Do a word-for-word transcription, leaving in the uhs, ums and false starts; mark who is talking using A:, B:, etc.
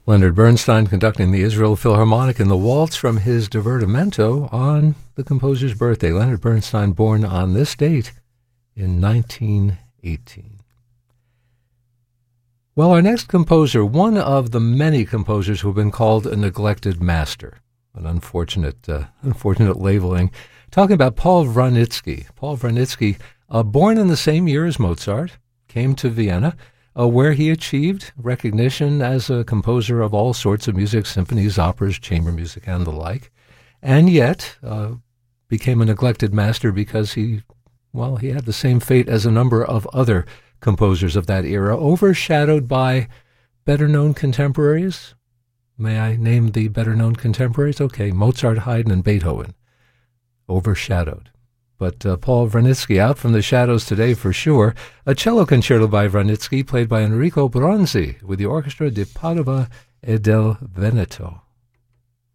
A: Leonard Bernstein conducting the Israel Philharmonic in the waltz from his Divertimento on the composer's birthday. Leonard Bernstein, born on this date in nineteen eighteen. Well, our next composer, one of the many composers who have been called a neglected master, an unfortunate, uh, unfortunate labeling. Talking about Paul Wranitzky. Paul Wranitzky, uh, born in the same year as Mozart, came to Vienna, Uh, where he achieved recognition as a composer of all sorts of music, symphonies, operas, chamber music, and the like, and yet uh, became a neglected master because he, well, he had the same fate as a number of other composers of that era, overshadowed by better-known contemporaries. May I name the better-known contemporaries? Okay, Mozart, Haydn, and Beethoven. Overshadowed. But uh, Paul Wranitzky out from the shadows today for sure. A cello concerto by Wranitzky played by Enrico Bronzi with the Orchestra di Padova e del Veneto.